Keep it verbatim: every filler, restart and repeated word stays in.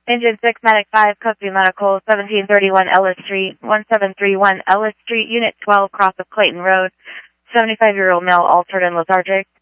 Engine six, Medic five, Custody Medical, seventeen thirty-one Ellis Street, one seven three one Ellis Street, Unit twelve, cross of Clayton Road, seventy-five-year-old male, altered and lethargic.